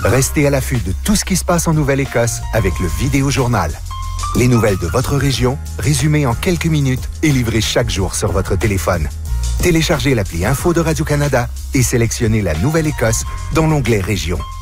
Restez à l'affût de tout ce qui se passe en Nouvelle-Écosse avec le Vidéojournal. Les nouvelles de votre région, résumées en quelques minutes et livrées chaque jour sur votre téléphone. Téléchargez l'appli Info de Radio-Canada et sélectionnez la Nouvelle-Écosse dans l'onglet Région.